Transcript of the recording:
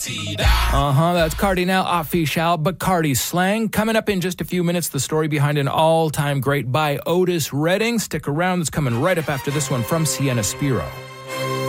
That's Cardinal Offishall, Bacardi Slang. Coming up in just a few minutes, the story behind an all-time great by Otis Redding. Stick around, it's coming right up after this one from Sienna Spiro.